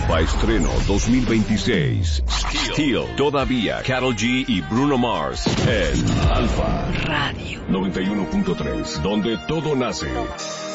Alfa estreno 2026. Steel. Todavía Karol G y Bruno Mars en Alfa Radio 91.3, donde todo nace.